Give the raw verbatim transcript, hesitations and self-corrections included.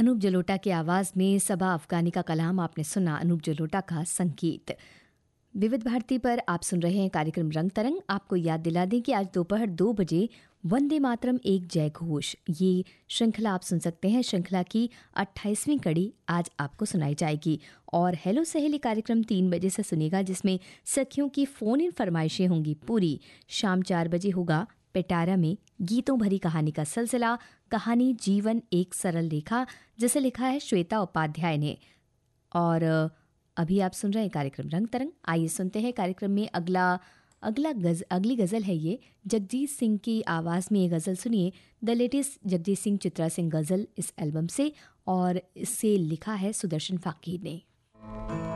अनूप जलोटा की आवाज़ में सबा अफगानी का कलाम आपने सुना। अनूप जलोटा का संगीत। विविध भारती पर आप सुन रहे हैं कार्यक्रम रंग तरंग। आपको याद दिला दें कि आज दोपहर दो बजे वंदे मातरम एक जय घोष, ये श्रृंखला आप सुन सकते हैं। श्रृंखला की अट्ठाईसवीं कड़ी आज आपको सुनाई जाएगी। और हेलो सहेली कार्यक्रम तीन बजे से सुनिएगा, जिसमें सखियों की फ़ोन इन फरमाइशें होंगी पूरी। शाम चार बजे होगा पेटारा में गीतों भरी कहानी का सिलसिला, कहानी जीवन एक सरल रेखा, जिसे लिखा है श्वेता उपाध्याय ने। और अभी आप सुन रहे हैं कार्यक्रम रंग तरंग। आइए सुनते हैं कार्यक्रम में अगला अगला गज अगली गज़ल है ये जगजीत सिंह की आवाज़ में। ये गज़ल सुनिए, द लेटेस्ट जगजीत सिंह चित्रा सिंह गज़ल इस एल्बम से, और इसे लिखा है सुदर्शन फाकीर ने।